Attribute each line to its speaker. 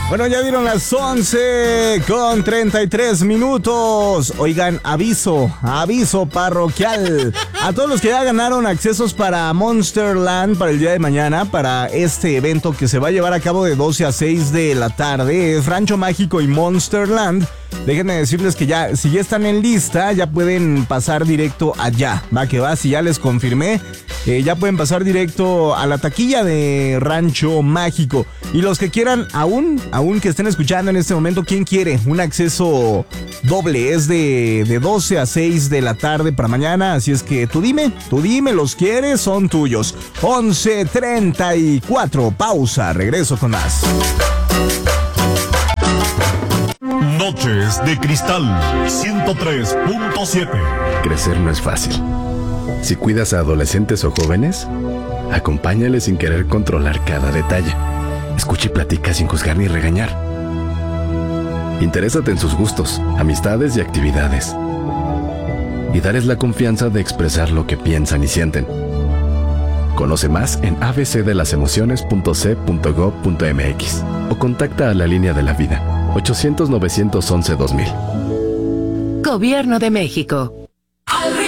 Speaker 1: Bueno, ya dieron las 11:33. Oigan, aviso parroquial. A todos los que ya ganaron accesos para Monsterland para el día de mañana, para este evento que se va a llevar a cabo de 12 a 6 de la tarde, es Rancho Mágico y Monsterland. Déjenme decirles que ya, si ya están en lista, ya pueden pasar directo allá. Va que va, si ya les confirmé, ya pueden pasar directo a la taquilla de Rancho Mágico. Y los que quieran, aún que estén escuchando en este momento, ¿quién quiere un acceso doble? Es de 12 a 6 de la tarde para mañana, así es que tú dime, los quieres, son tuyos. 11:34, pausa, regreso con más.
Speaker 2: Noches de Cristal 103.7.
Speaker 3: Crecer no es fácil. Si cuidas a adolescentes o jóvenes, acompáñales sin querer controlar cada detalle. Escucha y platica sin juzgar ni regañar. Interésate en sus gustos, amistades y actividades. Y dales la confianza de expresar lo que piensan y sienten. Conoce más en abcdelasemociones.c.gov.mx o contacta a la línea de la vida 800-911-2000.
Speaker 4: Gobierno de México.
Speaker 5: Al